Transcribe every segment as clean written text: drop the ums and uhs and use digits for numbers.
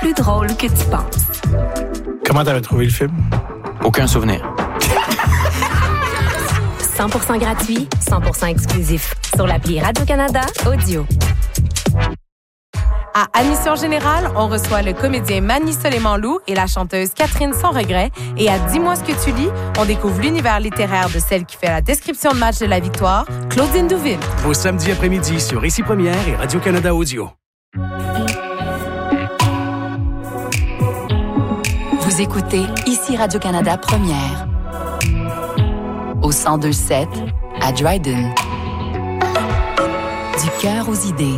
plus drôle que tu penses. Comment t'avais trouvé le film? Aucun souvenir. 100% gratuit, 100% exclusif. Sur l'appli Radio-Canada Audio. À Admission Générale, on reçoit le comédien Manny Soleiman-Loup et la chanteuse Catherine Sans Regret. Et à Dis-moi ce que tu lis, on découvre l'univers littéraire de celle qui fait la description de match de la victoire, Claudine Douville. Au samedi après-midi sur Ici Première et Radio-Canada Audio. Vous écoutez Ici Radio-Canada Première. Au 102.7 à Dryden. Du cœur aux idées.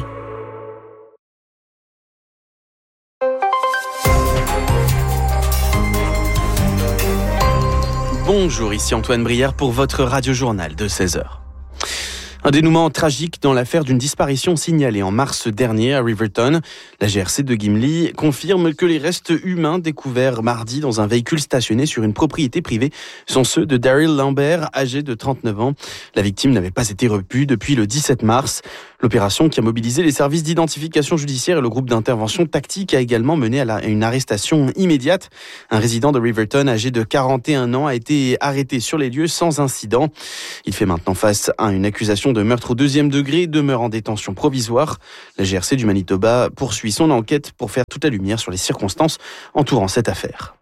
Bonjour, ici Antoine Brière pour votre radio-journal de 16h. Un dénouement tragique dans l'affaire d'une disparition signalée en mars dernier à Riverton. La GRC de Gimli confirme que les restes humains découverts mardi dans un véhicule stationné sur une propriété privée sont ceux de Daryl Lambert, âgé de 39 ans. La victime n'avait pas été repue depuis le 17 mars. L'opération qui a mobilisé les services d'identification judiciaire et le groupe d'intervention tactique a également mené à une arrestation immédiate. Un résident de Riverton âgé de 41 ans a été arrêté sur les lieux sans incident. Il fait maintenant face à une accusation de meurtre au 2e degré et demeure en détention provisoire. La GRC du Manitoba poursuit son enquête pour faire toute la lumière sur les circonstances entourant cette affaire.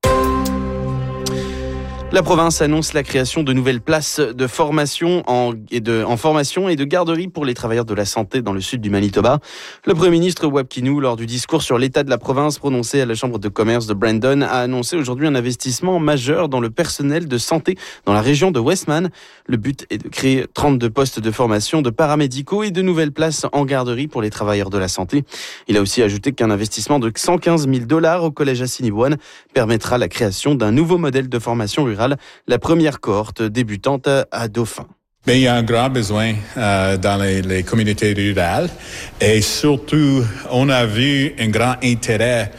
La province annonce la création de nouvelles places de formation en formation et de garderie pour les travailleurs de la santé dans le sud du Manitoba. Le Premier ministre Wab Kinew, lors du discours sur l'état de la province prononcé à la Chambre de commerce de Brandon, a annoncé aujourd'hui un investissement majeur dans le personnel de santé dans la région de Westman. Le but est de créer 32 postes de formation de paramédicaux et de nouvelles places en garderie pour les travailleurs de la santé. Il a aussi ajouté qu'un investissement de 115 000 $ au collège Assiniboine permettra la création d'un nouveau modèle de formation rurale, la première cohorte débutante à Dauphin. Mais il y a un grand besoin dans les communautés rurales et surtout, on a vu un grand intérêt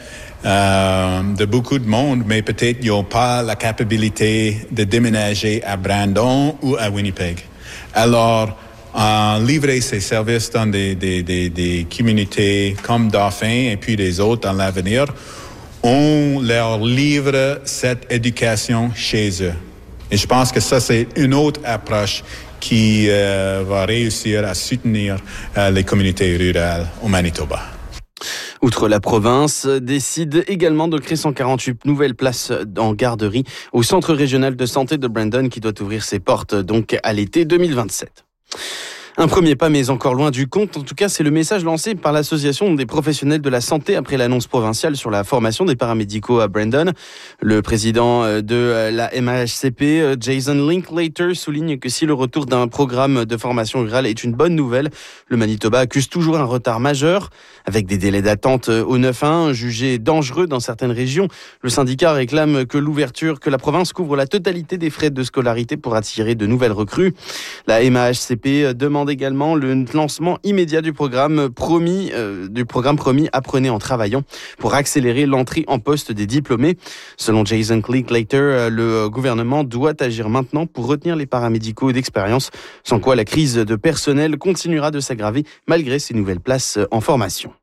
de beaucoup de monde, mais peut-être ils n'ont pas la capacité de déménager à Brandon ou à Winnipeg. Alors, livrer ces services dans des communautés comme Dauphin et puis les autres dans l'avenir, on leur livre cette éducation chez eux. Et je pense que ça, c'est une autre approche qui va réussir à soutenir les communautés rurales au Manitoba. Outre la province, décide également de créer 148 nouvelles places en garderie au Centre régional de santé de Brandon qui doit ouvrir ses portes donc à l'été 2027. Un premier pas, mais encore loin du compte. En tout cas, c'est le message lancé par l'Association des professionnels de la santé après l'annonce provinciale sur la formation des paramédicaux à Brandon. Le président de la MAHCP, Jason Linklater, souligne que si le retour d'un programme de formation rurale est une bonne nouvelle, le Manitoba accuse toujours un retard majeur. Avec des délais d'attente au 9-1 jugés dangereux dans certaines régions, le syndicat réclame que la province couvre la totalité des frais de scolarité pour attirer de nouvelles recrues. La MAHCP demande également le lancement immédiat du programme promis Apprenez en travaillant pour accélérer l'entrée en poste des diplômés. Selon Jason Linklater, le gouvernement doit agir maintenant pour retenir les paramédicaux d'expérience, sans quoi la crise de personnel continuera de s'aggraver malgré ces nouvelles places en formation.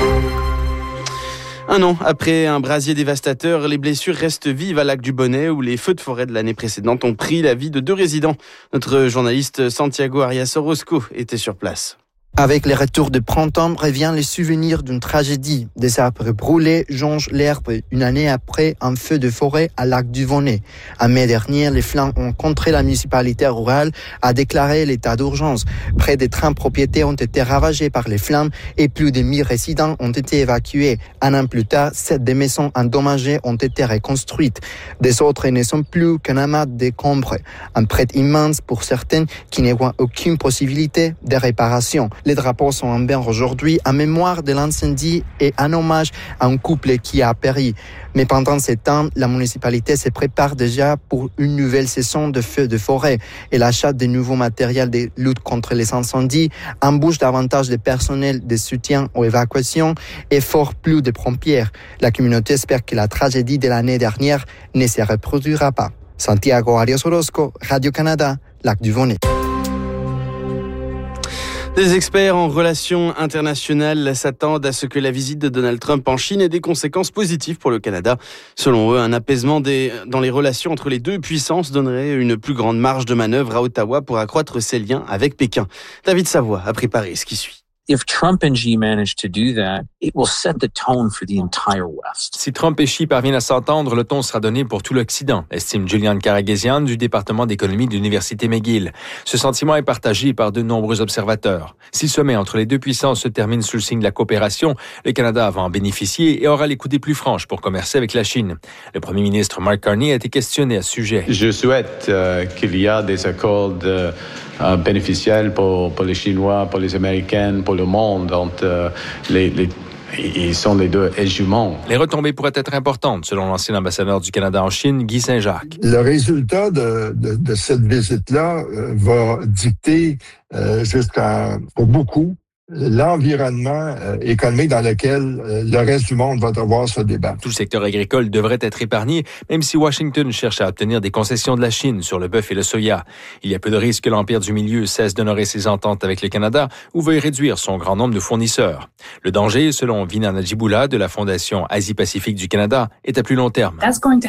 Un an après un brasier dévastateur, les blessures restent vives à Lac-du-Bonnet où les feux de forêt de l'année précédente ont pris la vie de 2 résidents. Notre journaliste Santiago Arias Orozco était sur place. Avec les retours de printemps revient le souvenir d'une tragédie. Des arbres brûlés jonchent l'herbe une année après un feu de forêt à Lac-du-Bonnet. En mai dernier, les flammes ont contré la municipalité rurale a déclaré l'état d'urgence. Près de 30 propriétés ont été ravagées par les flammes et plus de 1000 résidents ont été évacués. Un an plus tard, 7 des maisons endommagées ont été reconstruites. Des autres ne sont plus qu'un amas de décombres. Un prêt immense pour certaines qui ne voient aucune possibilité de réparation. Les drapeaux sont en berne aujourd'hui en mémoire de l'incendie et en hommage à un couple qui a péri. Mais pendant ce temps, la municipalité se prépare déjà pour une nouvelle saison de feux de forêt et l'achat de nouveaux matériels de lutte contre les incendies embauche davantage de personnel de soutien aux évacuations et fort plus de pompiers. La communauté espère que la tragédie de l'année dernière ne se reproduira pas. Santiago Arias Orozco, Radio-Canada, Lac-du-Bonnet. Des experts en relations internationales s'attendent à ce que la visite de Donald Trump en Chine ait des conséquences positives pour le Canada. Selon eux, un apaisement dans les relations entre les deux puissances donnerait une plus grande marge de manœuvre à Ottawa pour accroître ses liens avec Pékin. David Savoie a préparé ce qui suit. If Trump and Xi manage to do that, it will set the tone for the entire West. Si Trump et Xi parviennent à s'entendre, le ton sera donné pour tout l'Occident, estime Julian Karagesian du département d'économie de l'Université McGill. Ce sentiment est partagé par de nombreux observateurs. Si le sommet entre les deux puissances se termine sous le signe de la coopération, le Canada va en bénéficier et aura les coups des plus franches pour commercer avec la Chine. Le premier ministre Mark Carney a été questionné à ce sujet. Je souhaite qu'il y ait des accords bénéficiels pour les Chinois, pour les Américains, pour le monde. Ils sont les deux hégémons. Les retombées pourraient être importantes, selon l'ancien ambassadeur du Canada en Chine, Guy Saint-Jacques. Le résultat de cette visite-là va dicter pour beaucoup l'environnement économique dans lequel le reste du monde va devoir se débattre. Tout le secteur agricole devrait être épargné, même si Washington cherche à obtenir des concessions de la Chine sur le bœuf et le soya. Il y a peu de risques que l'Empire du Milieu cesse d'honorer ses ententes avec le Canada ou veuille réduire son grand nombre de fournisseurs. Le danger, selon Vina Najibullah de la Fondation Asie-Pacifique du Canada, est à plus long terme.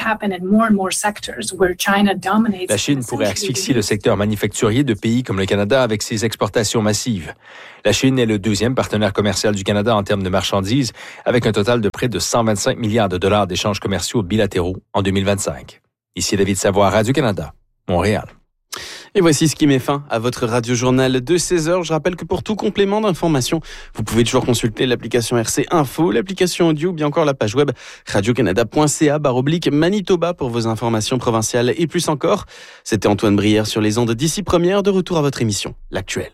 La Chine pourrait asphyxier le secteur manufacturier de pays comme le Canada avec ses exportations massives. La Chine est le deuxième partenaire commercial du Canada en termes de marchandises, avec un total de près de 125 milliards de dollars d'échanges commerciaux bilatéraux en 2025. Ici David Savoie, Radio-Canada, Montréal. Et voici ce qui met fin à votre radio-journal de 16h. Je rappelle que pour tout complément d'information, vous pouvez toujours consulter l'application RC Info, l'application audio ou bien encore la page web radiocanada.ca/Manitoba pour vos informations provinciales et plus encore. C'était Antoine Brière sur les ondes d'Ici Première, de retour à votre émission, L'Actuel.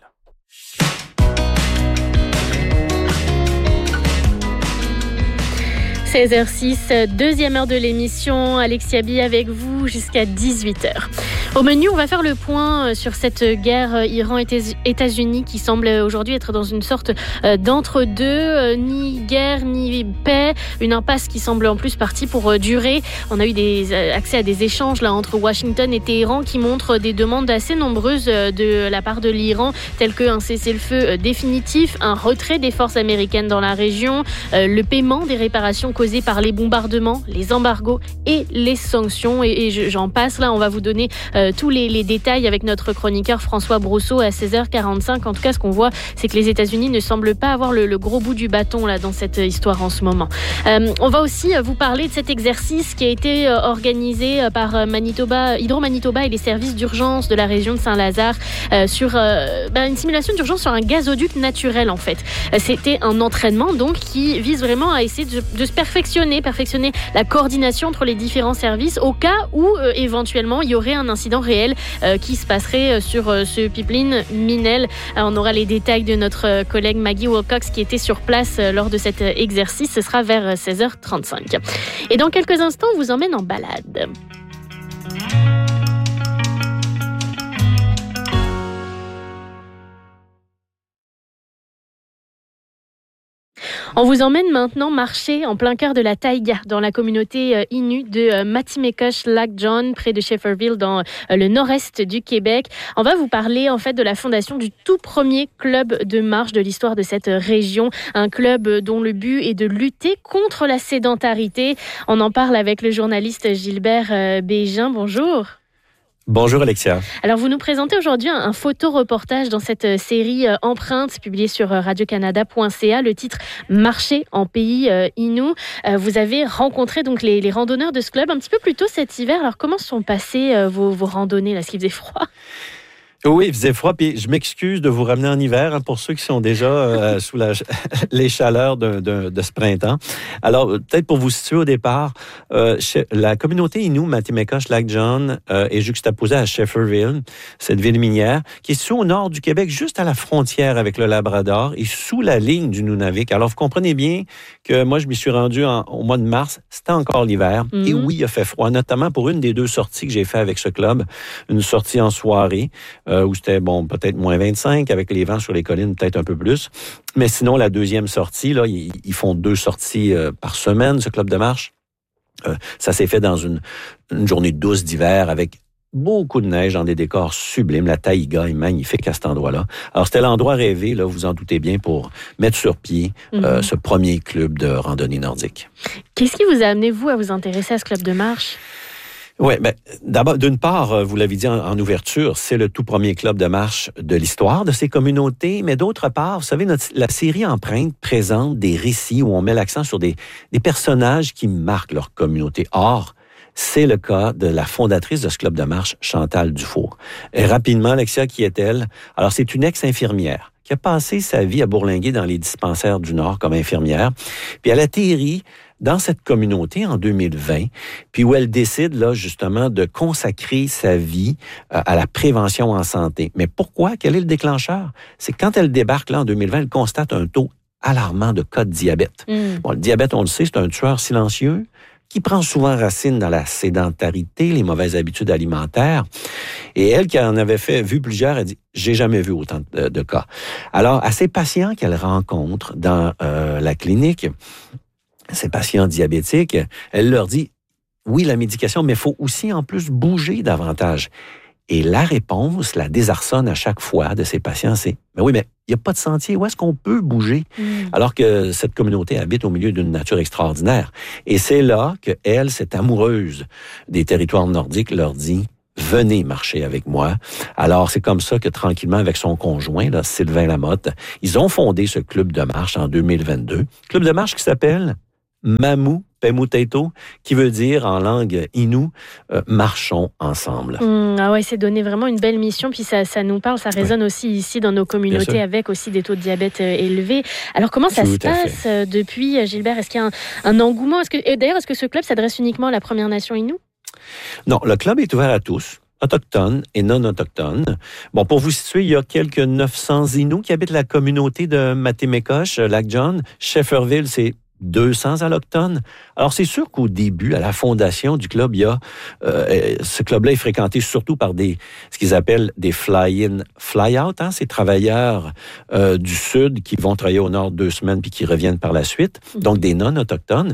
16h06, deuxième heure de l'émission. Alexia Bi avec vous jusqu'à 18h. Au menu, on va faire le point sur cette guerre Iran-États-Unis qui semble aujourd'hui être dans une sorte d'entre-deux, ni guerre ni paix, une impasse qui semble en plus partie pour durer. On a eu accès à des échanges là entre Washington et Téhéran qui montrent des demandes assez nombreuses de la part de l'Iran, telles qu'un cessez-le-feu définitif, un retrait des forces américaines dans la région, le paiement des réparations causées par les bombardements, les embargos et les sanctions. Et j'en passe là, on va vous donner tous les détails avec notre chroniqueur François Brousseau à 16h45. En tout cas, ce qu'on voit, c'est que les États-Unis ne semblent pas avoir le gros bout du bâton là dans cette histoire en ce moment. On va aussi vous parler de cet exercice qui a été organisé par Hydro-Manitoba et les services d'urgence de la région de Saint-Lazare sur une simulation d'urgence sur un gazoduc naturel en fait. C'était un entraînement donc qui vise vraiment à essayer de se perfectionner la coordination entre les différents services au cas où éventuellement il y aurait un incident réel qui se passerait sur ce pipeline Minel. On aura les détails de notre collègue Maggie Wilcox qui était sur place lors de cet exercice. Ce sera vers 16h35. Et dans quelques instants, on vous emmène en balade. On vous emmène maintenant marcher en plein cœur de la taïga, dans la communauté Innu de Matimekosh-Lac-John, près de Shefferville, dans le nord-est du Québec. On va vous parler en fait de la fondation du tout premier club de marche de l'histoire de cette région, un club dont le but est de lutter contre la sédentarité. On en parle avec le journaliste Gilbert Bégin. Bonjour. Bonjour Alexia. Alors vous nous présentez aujourd'hui un photoreportage dans cette série Empreintes publiée sur radiocanada.ca, le titre Marcher en pays Innu. Vous avez rencontré donc les randonneurs de ce club un petit peu plus tôt cet hiver. Alors comment se sont passées vos randonnées là, est-ce qu'il faisait froid? Oui, il faisait froid, puis je m'excuse de vous ramener en hiver pour ceux qui sont déjà sous les chaleurs de ce printemps. Alors, peut-être pour vous situer au départ, la communauté Innu Matimekosh-Lac-John est juxtaposée à Shefferville, cette ville minière, qui est située au nord du Québec, juste à la frontière avec le Labrador et sous la ligne du Nunavik. Alors, vous comprenez bien que moi, je m'y suis rendu au mois de mars, c'était encore l'hiver, et oui, il a fait froid, notamment pour une des deux sorties que j'ai fait avec ce club, une sortie en soirée, où c'était, peut-être moins 25, avec les vents sur les collines, peut-être un peu plus. Mais sinon, la deuxième sortie, là, ils font 2 sorties par semaine, ce club de marche. Ça s'est fait dans une journée douce d'hiver avec beaucoup de neige dans des décors sublimes. La taïga est magnifique à cet endroit-là. Alors, c'était l'endroit rêvé, là, vous en doutez bien, pour mettre sur pied ce premier club de randonnée nordique. Qu'est-ce qui vous a amené, vous, à vous intéresser à ce club de marche? Oui, ben, d'abord, d'une part, vous l'avez dit en ouverture, c'est le tout premier club de marche de l'histoire de ces communautés, mais d'autre part, vous savez, la série Empreinte présente des récits où on met l'accent sur des personnages qui marquent leur communauté. Or, c'est le cas de la fondatrice de ce club de marche, Chantal Dufour. Et rapidement, Alexia, qui est-elle? Alors, c'est une ex-infirmière qui a passé sa vie à bourlinguer dans les dispensaires du Nord comme infirmière. Puis elle atterrit dans cette communauté en 2020, puis où elle décide, là, justement, de consacrer sa vie à la prévention en santé. Mais pourquoi? Quel est le déclencheur? C'est quand elle débarque, là, en 2020, elle constate un taux alarmant de cas de diabète. Bon, le diabète, on le sait, c'est un tueur silencieux qui prend souvent racine dans la sédentarité, les mauvaises habitudes alimentaires. Et elle, qui en avait vu plusieurs, elle dit « J'ai jamais vu autant de cas ». Alors, à ces patients qu'elle rencontre dans la clinique, ces patients diabétiques, elle leur dit « Oui, la médication, mais il faut aussi en plus bouger davantage ». Et la réponse, la désarçonne à chaque fois de ces patients, c'est « Mais oui, mais il n'y a pas de sentier, où est-ce qu'on peut bouger? » Alors que cette communauté habite au milieu d'une nature extraordinaire. Et c'est là qu'elle, cette amoureuse des territoires nordiques, leur dit « Venez marcher avec moi. » Alors, c'est comme ça que tranquillement, avec son conjoint, là, Sylvain Lamotte, ils ont fondé ce club de marche en 2022. Club de marche qui s'appelle Mamu Pemuteto, qui veut dire en langue inou, marchons ensemble. Ah ouais, c'est donné vraiment une belle mission, puis ça nous parle, ça résonne aussi ici dans nos communautés avec aussi des taux de diabète élevés. Alors comment ça se passe depuis, Gilbert? Est-ce qu'il y a un engouement? D'ailleurs, est-ce que ce club s'adresse uniquement à la Première Nation inou? Non, le club est ouvert à tous, autochtones et non autochtones. Bon, pour vous situer, il y a quelques 900 Inuits qui habitent la communauté de Matémécoche, Lac-John. Shefferville, c'est 200 allochtones. Alors, c'est sûr qu'au début, à la fondation du club, il y a ce club-là est fréquenté surtout par ce qu'ils appellent des fly-in, fly-out, ces travailleurs du Sud qui vont travailler au Nord 2 semaines puis qui reviennent par la suite, donc des non-autochtones.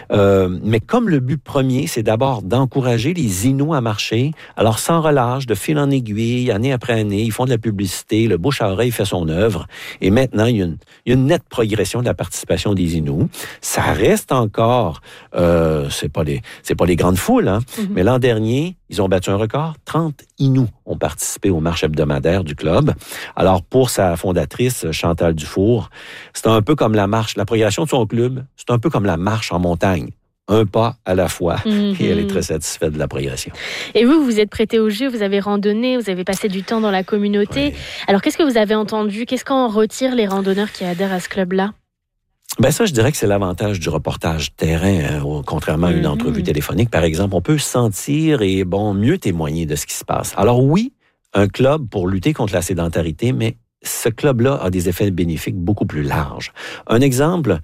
Mais comme le but premier, c'est d'abord d'encourager les Inuits à marcher, alors sans relâche, de fil en aiguille, année après année, ils font de la publicité, le bouche à oreille fait son œuvre, et maintenant, il y a une nette progression de la participation des Inuits. Ça reste encore, c'est pas les grandes foules, mais l'an dernier, ils ont battu un record. 30 Inuits ont participé aux marches hebdomadaires du club. Alors, pour sa fondatrice, Chantal Dufour, c'est un peu comme la progression de son club, c'est un peu comme la marche en montagne. Un pas à la fois. Et elle est très satisfaite de la progression. Et vous êtes prêté au jeu, vous avez randonné, vous avez passé du temps dans la communauté. Oui. Alors, qu'est-ce que vous avez entendu? Qu'est-ce qu'en retirent les randonneurs qui adhèrent à ce club-là? Ben ça, je dirais que c'est l'avantage du reportage terrain, contrairement à une entrevue téléphonique, par exemple. On peut sentir et mieux témoigner de ce qui se passe. Alors oui, un club pour lutter contre la sédentarité, mais ce club-là a des effets bénéfiques beaucoup plus larges. Un exemple,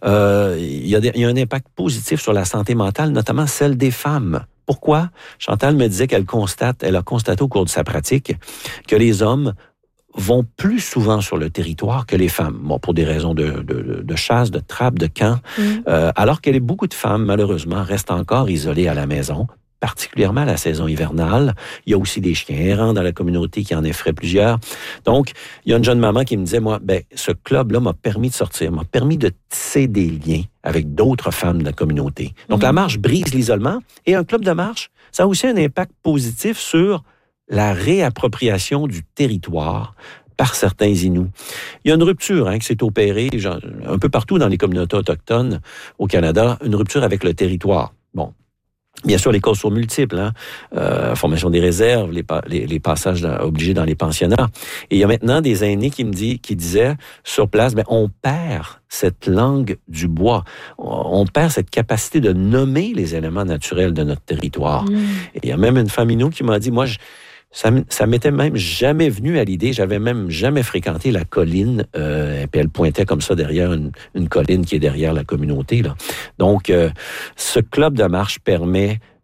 il y a un impact positif sur la santé mentale, notamment celle des femmes. Pourquoi? Chantal me disait qu'elle a constaté au cours de sa pratique que les hommes vont plus souvent sur le territoire que les femmes, pour des raisons de chasse, de trappe, de camp, alors que beaucoup de femmes, malheureusement, restent encore isolées à la maison, particulièrement à la saison hivernale. Il y a aussi des chiens errants dans la communauté qui en effraient plusieurs. Donc, il y a une jeune maman qui me disait, moi, ce club-là m'a permis de sortir, m'a permis de tisser des liens avec d'autres femmes de la communauté. Donc, la marche brise l'isolement, et un club de marche, ça a aussi un impact positif sur la réappropriation du territoire par certains Inuits. Il y a une rupture qui s'est opérée un peu partout dans les communautés autochtones au Canada, une rupture avec le territoire. Bon, bien sûr, les causes sont multiples, formation des réserves, les passages obligés dans les pensionnats. Et il y a maintenant des aînés qui disaient sur place, on perd cette langue du bois. On perd cette capacité de nommer les éléments naturels de notre territoire. Et il y a même une femme Inuit qui m'a dit, moi, ça m'était même jamais venu à l'idée, j'avais même jamais fréquenté la colline, et puis elle pointait comme ça derrière une colline qui est derrière la communauté, là. Donc, ce club de marche permet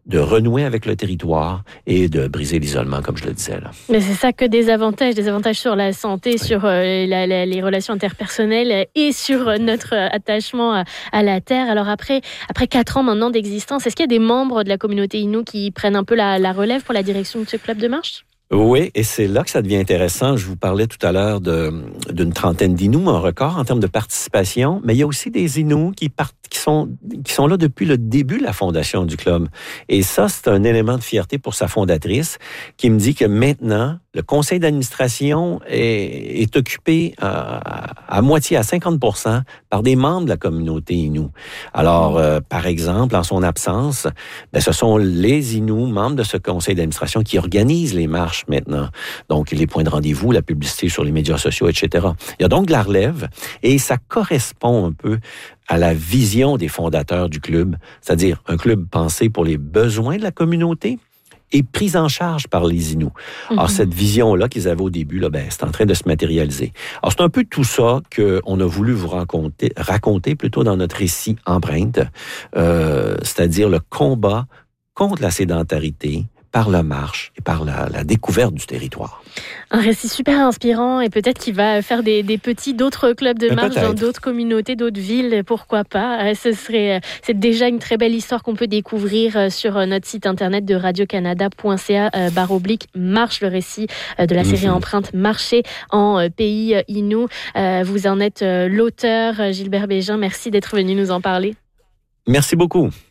de renouer avec le territoire et de briser l'isolement, comme je le disais. Là. Mais c'est ça, que des avantages sur la santé, sur les relations interpersonnelles et sur notre attachement à la terre. Alors après 4 ans maintenant d'existence, est-ce qu'il y a des membres de la communauté Innu qui prennent un peu la relève pour la direction de ce club de marche? Oui, et c'est là que ça devient intéressant. Je vous parlais tout à l'heure d'une trentaine d'Inuits, un record en termes de participation, mais il y a aussi des Inuits qui sont là depuis le début de la fondation du club. Et ça, c'est un élément de fierté pour sa fondatrice qui me dit que maintenant, le conseil d'administration est occupé à moitié, à 50%, par des membres de la communauté Innu. Alors, par exemple, en son absence, ce sont les Inuits, membres de ce conseil d'administration, qui organisent les marches maintenant. Donc, les points de rendez-vous, la publicité sur les médias sociaux, etc. Il y a donc de la relève et ça correspond un peu à la vision des fondateurs du club, c'est-à-dire un club pensé pour les besoins de la communauté et prise en charge par les Inuits. Alors, cette vision-là qu'ils avaient au début, là, c'est en train de se matérialiser. Alors, c'est un peu tout ça qu'on a voulu vous raconter plutôt dans notre récit Empreinte, c'est-à-dire le combat contre la sédentarité par la marche et par la découverte du territoire. Un récit super inspirant et peut-être qu'il va faire d'autres clubs de marche dans d'autres communautés, d'autres villes, pourquoi pas. C'est déjà une très belle histoire qu'on peut découvrir sur notre site internet de radiocanada.ca/marche, le récit de la série Empreinte Marcher en pays Innu. Vous en êtes l'auteur, Gilbert Bégin. Merci d'être venu nous en parler. Merci beaucoup.